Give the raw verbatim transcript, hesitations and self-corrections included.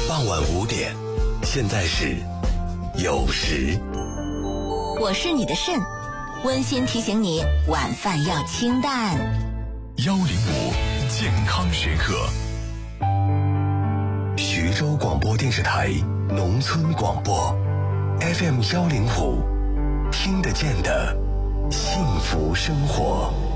傍晚五点，现在是酉时。 我是你的肾，温馨提醒你晚饭要清淡。 幺零五健康时刻。 徐州广播电视台农村广播 F M 幺零五，听得见的幸福生活。